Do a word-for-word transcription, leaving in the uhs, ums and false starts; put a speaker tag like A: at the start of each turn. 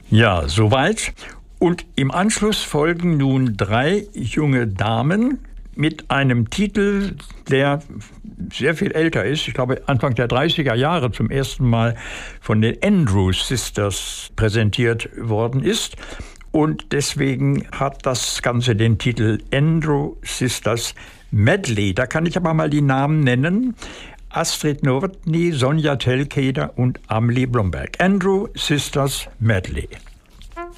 A: Ja, soweit. Und im Anschluss folgen nun drei junge Damen mit einem Titel, der sehr viel älter ist. Ich glaube, Anfang der dreißiger Jahre zum ersten Mal von den Andrews Sisters präsentiert worden ist. Und deswegen hat das Ganze den Titel Andrew Sisters Medley. Da kann ich aber mal die Namen nennen. Astrid Nowotny, Sonja Telkeder und Amelie Blomberg. Andrew Sisters Medley.